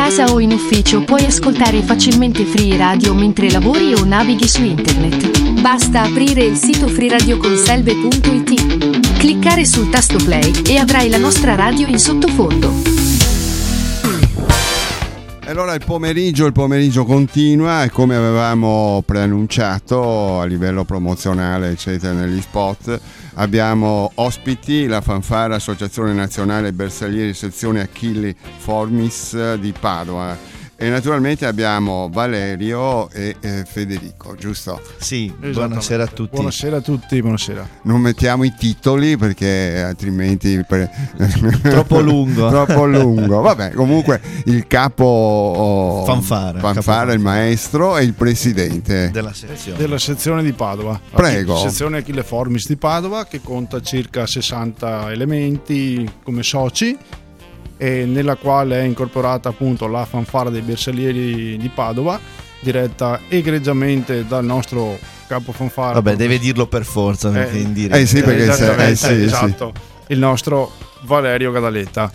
casa o in ufficio puoi ascoltare facilmente Free Radio mentre lavori o navighi su internet. Basta aprire il sito freeradioconselve.it, cliccare sul tasto play e avrai la nostra radio in sottofondo. Allora il pomeriggio continua e come avevamo preannunciato a livello promozionale eccetera negli spot abbiamo ospiti la Fanfara Associazione Nazionale Bersaglieri sezione Achille Formis di Padova e naturalmente abbiamo Valerio e Federico, giusto? Sì, buonasera a tutti. Buonasera a tutti, buonasera. Non mettiamo i titoli perché altrimenti troppo lungo. Vabbè, comunque il capo Fanfara, il maestro e il presidente della sezione di Padova. Prego. Sezione Achille Formis di Padova che conta circa 60 elementi come soci e nella quale è incorporata appunto la Fanfara dei Bersaglieri di Padova, diretta egregiamente dal nostro capo fanfara. Vabbè, deve dirlo per forza perché in diretta. Sì, perché esatto. Il nostro Valerio Gadaletta.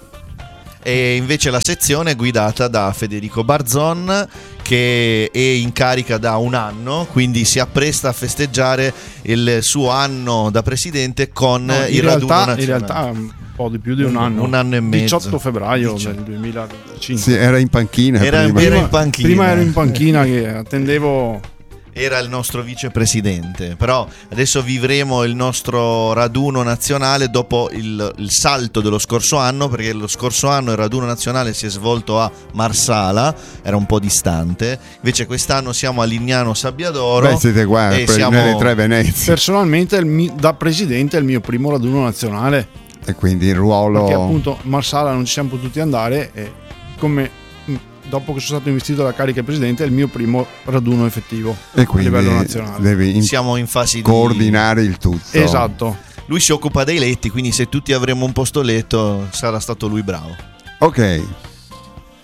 E invece la sezione è guidata da Federico Barzon, che è in carica da un anno, quindi si appresta a festeggiare il suo anno da presidente con il raduno nazionale. In realtà un po' di più di un anno e mezzo. 18 febbraio del 2025. Sì, era in panchina. Era in panchina. Prima ero in panchina che attendevo. Era il nostro vicepresidente, però adesso vivremo il nostro raduno nazionale dopo il salto dello scorso anno, perché lo scorso anno il raduno nazionale si è svolto a Marsala, era un po' distante, invece quest'anno siamo a Lignano Sabbiadoro. Beh, siete qua nelle tre Venezie. Personalmente da presidente è il mio primo raduno nazionale. E quindi il ruolo... Perché appunto a Marsala non ci siamo potuti andare e come... dopo che sono stato investito dalla carica di presidente è il mio primo raduno effettivo e quindi a livello nazionale. Siamo in fase di coordinare il tutto. Esatto. Lui si occupa dei letti, quindi se tutti avremo un posto letto sarà stato lui bravo. Ok.